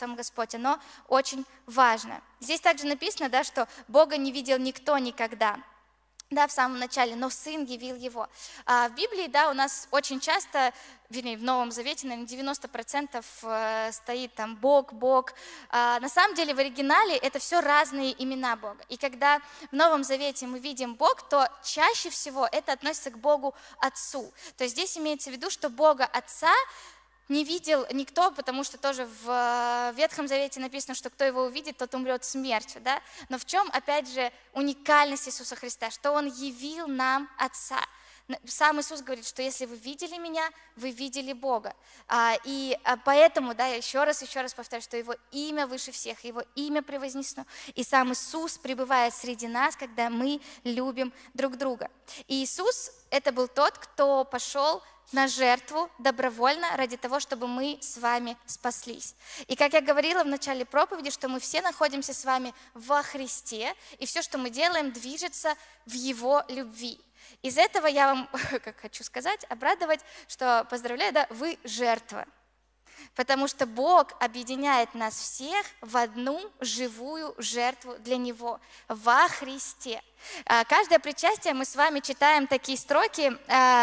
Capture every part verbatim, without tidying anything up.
сам Господь, оно очень важно. Здесь также написано, да, что Бога не видел никто никогда. Да, в самом начале, но Сын явил Его. А в Библии, да, у нас очень часто, вернее, в Новом Завете, наверное, девяносто процентов стоит там Бог, Бог. А на самом деле в оригинале это все разные имена Бога. И когда в Новом Завете мы видим Бог, то чаще всего это относится к Богу Отцу. То есть здесь имеется в виду, что Бога Отца не видел никто, потому что тоже в Ветхом Завете написано, что кто его увидит, тот умрет смертью, да? Но в чем, опять же, уникальность Иисуса Христа? Что Он явил нам Отца. Сам Иисус говорит, что если вы видели Меня, вы видели Бога. И поэтому, да, я еще раз, еще раз повторяю, что Его имя выше всех, Его имя превознесено. И сам Иисус пребывает среди нас, когда мы любим друг друга. И Иисус – это был тот, кто пошел на жертву добровольно ради того, чтобы мы с вами спаслись. И как я говорила в начале проповеди, что мы все находимся с вами во Христе, и все, что мы делаем, движется в Его любви. Из этого я вам, как хочу сказать, обрадовать, что, поздравляю, да, вы жертва. Потому что Бог объединяет нас всех в одну живую жертву для Него во Христе. Каждое причастие мы с вами читаем такие строки.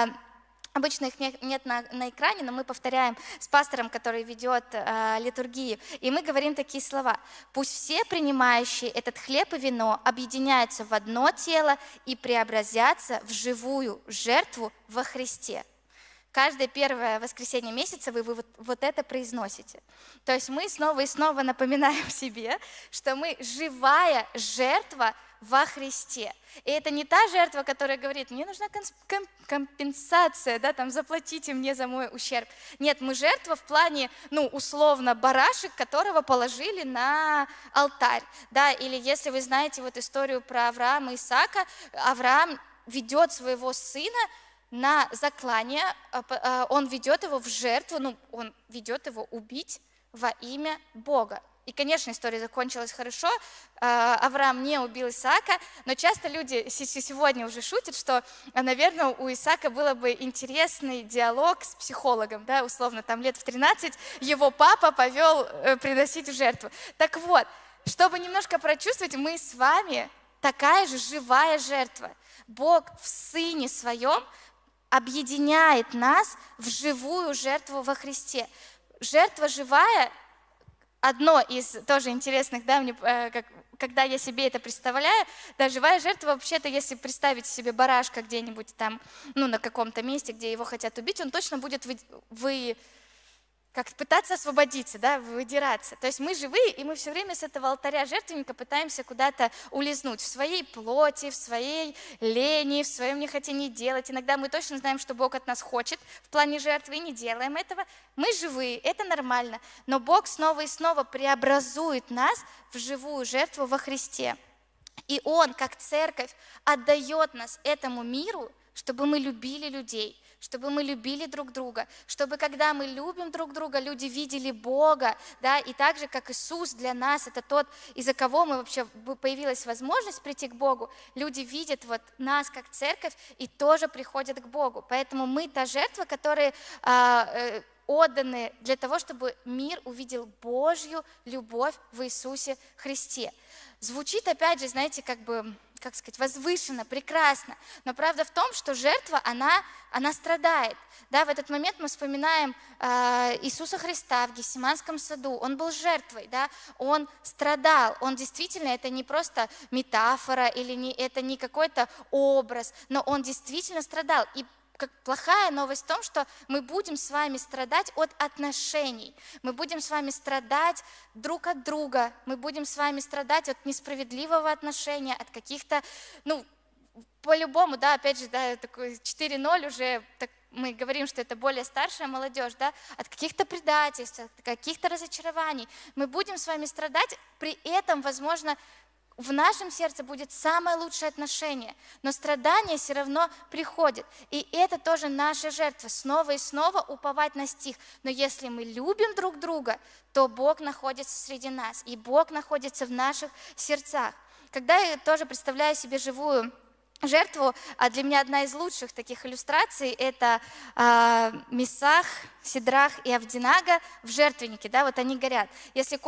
Обычно их нет на, на экране, но мы повторяем с пастором, который ведет э, литургию. И мы говорим такие слова. «Пусть все принимающие этот хлеб и вино объединяются в одно тело и преобразятся в живую жертву во Христе». Каждое первое воскресенье месяца вы, вы вот, вот это произносите. То есть мы снова и снова напоминаем себе, что мы живая жертва во Христе. И это не та жертва, которая говорит, мне нужна компенсация, да, там, заплатите мне за мой ущерб. Нет, мы жертва в плане, ну, условно, барашек, которого положили на алтарь. Да, или если вы знаете вот историю про Авраама и Исаака, Авраам ведет своего сына на заклание, он ведет его в жертву, ну, он ведет его убить во имя Бога. И, конечно, история закончилась хорошо, Авраам не убил Исаака, но часто люди сегодня уже шутят, что, наверное, у Исаака было бы интересный диалог с психологом, да, условно, там лет в тринадцать его папа повел приносить в жертву. Так вот, чтобы немножко прочувствовать, мы с вами такая же живая жертва. Бог в Сыне Своем объединяет нас в живую жертву во Христе. Жертва живая – одно из тоже интересных, да, мне, э, как, когда я себе это представляю, да, живая жертва, вообще-то, если представить себе барашка где-нибудь там, ну, на каком-то месте, где его хотят убить, он точно будет вы, вы как пытаться освободиться, да, выдираться. То есть мы живые, и мы все время с этого алтаря жертвенника пытаемся куда-то улизнуть в своей плоти, в своей лени, в своем нехотении делать. Иногда мы точно знаем, что Бог от нас хочет в плане жертвы, и не делаем этого. Мы живые, это нормально, но Бог снова и снова преобразует нас в живую жертву во Христе. И Он, как церковь, отдает нас этому миру, чтобы мы любили людей, чтобы мы любили друг друга, чтобы когда мы любим друг друга, люди видели Бога, да, и так же, как Иисус для нас, это тот, из-за кого мы вообще появилась возможность прийти к Богу, люди видят вот нас как церковь и тоже приходят к Богу. Поэтому мы та жертва, которая э, отданы для того, чтобы мир увидел Божью любовь в Иисусе Христе. Звучит, опять же, знаете, как бы, как сказать, возвышенно, прекрасно. Но правда в том, что жертва, она, она страдает. Да, в этот момент мы вспоминаем э, Иисуса Христа в Гефсиманском саду. Он был жертвой, да, он страдал. Он действительно, это не просто метафора или не, это не какой-то образ, но он действительно страдал. И как плохая новость в том, что мы будем с вами страдать от отношений, мы будем с вами страдать друг от друга, мы будем с вами страдать от несправедливого отношения, от каких-то, ну, по-любому, да, опять же, да, такой четыре ноль уже, так, мы говорим, что это более старшая молодежь, да, от каких-то предательств, от каких-то разочарований. Мы будем с вами страдать, при этом, возможно, в нашем сердце будет самое лучшее отношение, но страдание все равно приходит. И это тоже наша жертва, снова и снова уповать на стих. Но если мы любим друг друга, то Бог находится среди нас, и Бог находится в наших сердцах. Когда я тоже представляю себе живую жертву, а для меня одна из лучших таких иллюстраций – это э, Месах, Сидрах и Авдинага в жертвеннике, да, вот они горят. Если